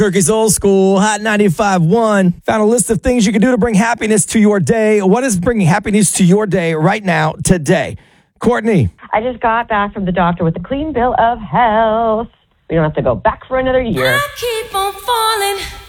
Kirky's Old School, Hot 95.1. Found a list of things you can do to bring happiness to your day. What is bringing happiness to your day right now, today? Courtney. I just got back from the doctor with a clean bill of health. We don't have to go back for another year. I keep on falling.